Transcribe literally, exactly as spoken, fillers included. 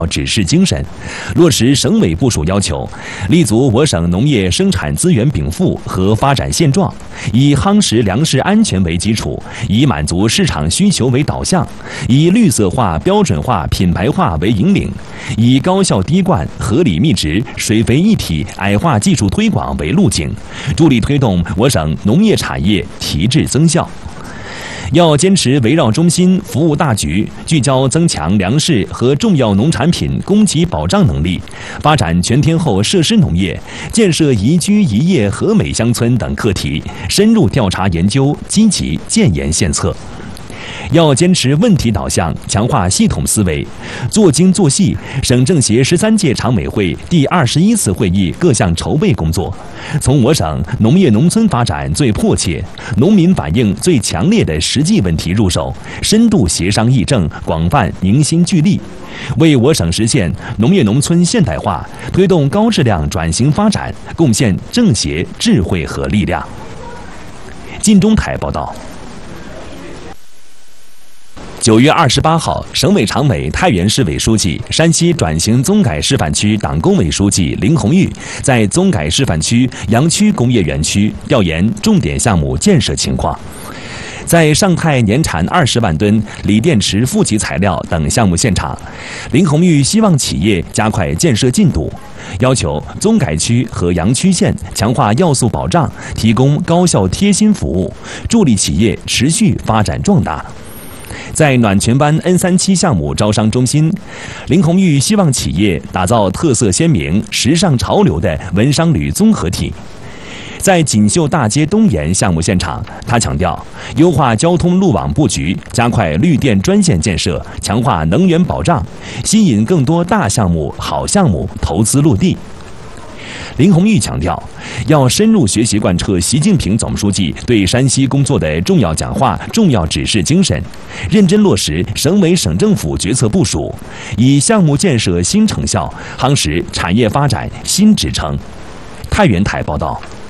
指示精神，落实省委部署要求，立足我省农业生产资源禀赋和发展现状，以夯实粮食安全为基础，以满足市场需求为导向，以绿色化、标准化、品牌化为引领，以高效滴灌、合理密植、水肥一体、矮化技术推广为路径，助力推动我省农业产业提质增效。要坚持围绕中心服务大局，聚焦增强粮食和重要农产品供给保障能力，发展全天候设施农业，建设宜居宜业和美乡村等课题，深入调查研究，积极建言献策。要坚持问题导向，强化系统思维，做精做细省政协十三届常委会第二十一次会议各项筹备工作，从我省农业农村发展最迫切、农民反映最强烈的实际问题入手，深度协商议政，广泛凝心聚力，为我省实现农业农村现代化、推动高质量转型发展贡献政协智慧和力量。晋中台报道。九月二十八号，省委常委、太原市委书记、山西转型综改示范区党工委书记林红玉在综改示范区阳曲工业园区调研重点项目建设情况。在上泰年产二十万吨锂电池负极材料等项目现场，林红玉希望企业加快建设进度，要求综改区和阳曲县强化要素保障，提供高效贴心服务，助力企业持续发展壮大。在暖泉湾 N 三七 项目招商中心，林红玉希望企业打造特色鲜明、时尚潮流的文商旅综合体。在锦绣大街东沿项目现场，他强调优化交通路网布局，加快绿电专线建设，强化能源保障，吸引更多大项目、好项目投资落地。林红玉强调，要深入学习贯彻习近平总书记对山西工作的重要讲话、重要指示精神，认真落实省委省政府决策部署，以项目建设新成效夯实产业发展新征程。太原台报道。